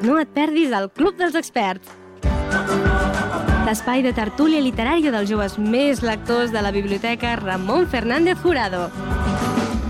No et perdis el Club dels Experts, l'espai de tertúlia literària dels joves més lectors de la Biblioteca Ramon Fernández Jurado.